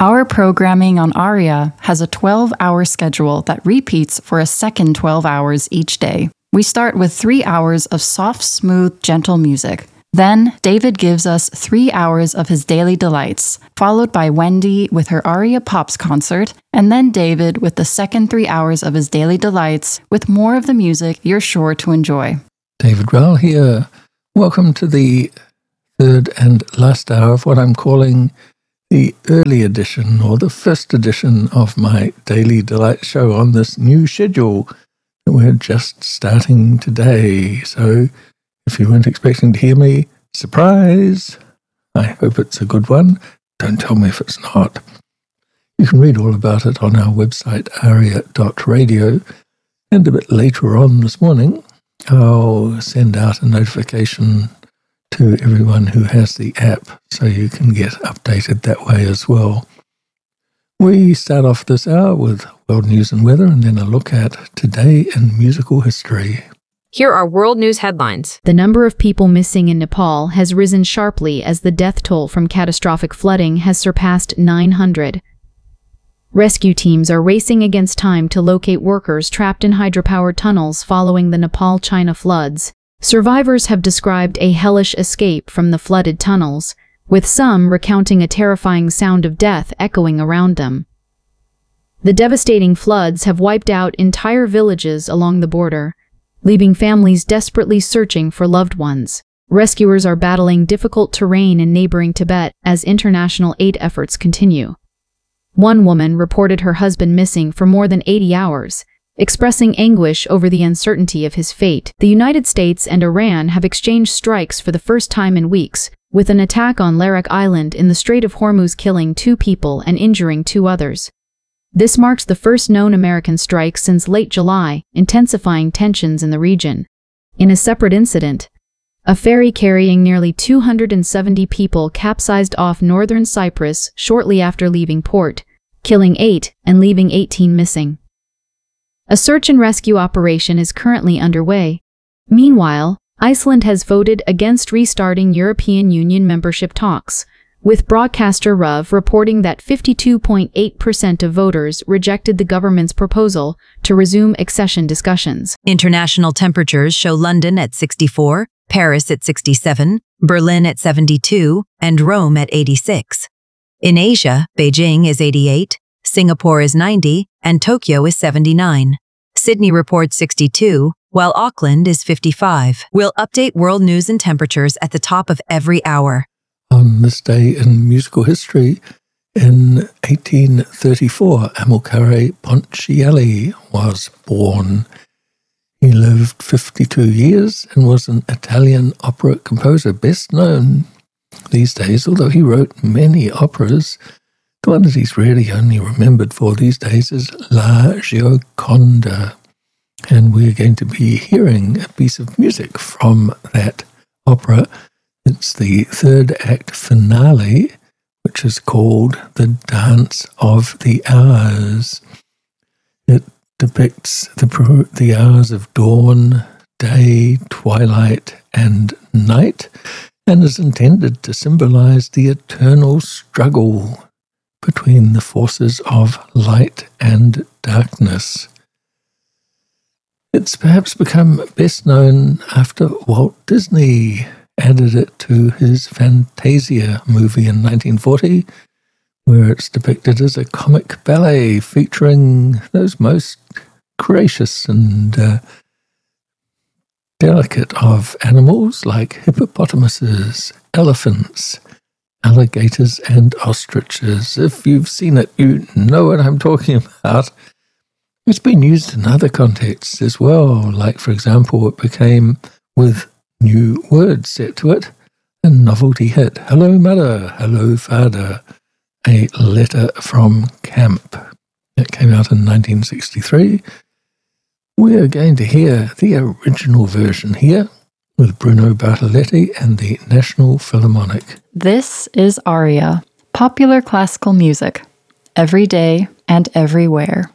Our programming on ARIA has a 12-hour schedule that repeats for a second 12 hours each day. We start with 3 hours of soft, smooth, gentle music. Then, David gives us 3 hours of his daily delights, followed by Wendy with her ARIA Pops concert, and then David with the second 3 hours of his daily delights, with more of the music you're sure to enjoy. David Rowell here. Welcome to the third and last hour of what I'm calling the early edition, or the first edition of my Daily Delight show on this new schedule that we're just starting today. So, if you weren't expecting to hear me, surprise! I hope it's a good one. Don't tell me if it's not. You can read all about it on our website, aria.radio. And a bit later on this morning, I'll send out a notification to everyone who has the app so you can get updated that way as well. We start off this hour with world news and weather, and then a look at today in musical history. Here are world news headlines. The number of people missing in Nepal has risen sharply as the death toll from catastrophic flooding has surpassed 900. Rescue teams are racing against time to locate workers trapped in hydropower tunnels following the Nepal-China floods. Survivors have described a hellish escape from the flooded tunnels, with some recounting a terrifying sound of death echoing around them. The devastating floods have wiped out entire villages along the border, leaving families desperately searching for loved ones. Rescuers are battling difficult terrain in neighboring Tibet as international aid efforts continue. One woman reported her husband missing for more than 80 hours, expressing anguish over the uncertainty of his fate. The United States and Iran have exchanged strikes for the first time in weeks, with an attack on Larak Island in the Strait of Hormuz killing 2 people and injuring 2 others. This marks the first known American strike since late July, intensifying tensions in the region. In a separate incident, a ferry carrying nearly 270 people capsized off northern Cyprus shortly after leaving port, killing 8 and leaving 18 missing. A search and rescue operation is currently underway. Meanwhile, Iceland has voted against restarting European Union membership talks, with broadcaster RÚV reporting that 52.8% of voters rejected the government's proposal to resume accession discussions. International temperatures show London at 64, Paris at 67, Berlin at 72, and Rome at 86. In Asia, Beijing is 88, Singapore is 90, and Tokyo is 79. Sydney reports 62, while Auckland is 55. We'll update world news and temperatures at the top of every hour. On this day in musical history, in 1834, Amilcare Ponchielli was born. He lived 52 years and was an Italian opera composer, best known these days, although he wrote many operas. The one that he's really only remembered for these days is La Gioconda, and we're going to be hearing a piece of music from that opera. It's the third act finale, which is called The Dance of the Hours. It depicts the hours of dawn, day, twilight, and night, and is intended to symbolize the eternal struggle between the forces of light and darkness. It's perhaps become best known after Walt Disney added it to his Fantasia movie in 1940, where it's depicted as a comic ballet featuring those most gracious and delicate of animals like hippopotamuses, elephants, alligators, and ostriches. If you've seen it, you know what I'm talking about. It's been used in other contexts as well, like, for example, it became, with new words set to it, a novelty hit. Hello, Mother, Hello, Father, a letter from camp. It came out in 1963. We're going to hear the original version here with Bruno Bartoletti and the National Philharmonic. This is ARIA, popular classical music, every day and everywhere.